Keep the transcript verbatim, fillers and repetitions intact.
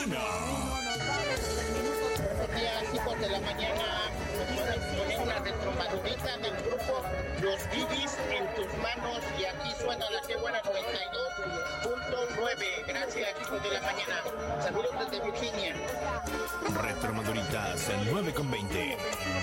mañana. Buenos días, hijos de la mañana. Me pueden poner una retromadurita del grupo Los Bibis en tus manos. Y aquí suena la que buena noventa y dos punto nueve. Gracias, hijos de la mañana. Saludos desde Virginia. Retromaduritas nueve con veinte.